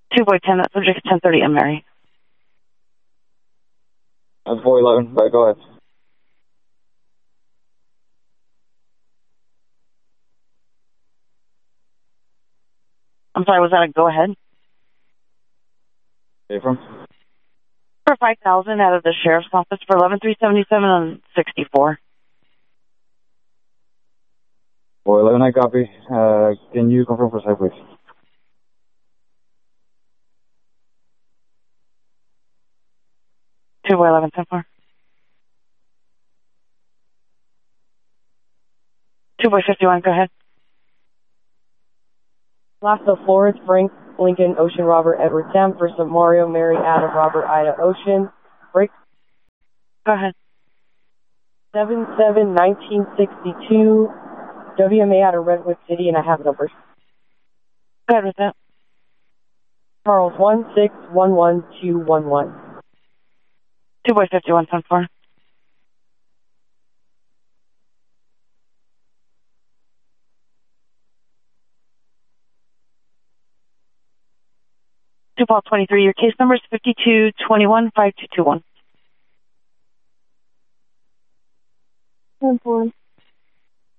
2 boy 10, that subject is 1030 M. Mary. That's boy 11, right, go ahead. I'm sorry, was that a go ahead? Where you from? For 5,000 out of the sheriff's office for 11377 on 64. Boy 11, I copy. Can you confirm for site, please? Two boy 11, 10-4. 2 boy 51, go ahead. Lassa Flores, Frank, Lincoln, Ocean, Robert, Edward, Sam, First of Mario, Mary, Adam, Robert, Ida, Ocean, Break. Go ahead. 7/7/1962, WMA out of Redwood City, and I have numbers. Go ahead with that. Charles 1611211. 2 boy 51, 10-4. Two Paul 23, your case number is 52215221. 10-4.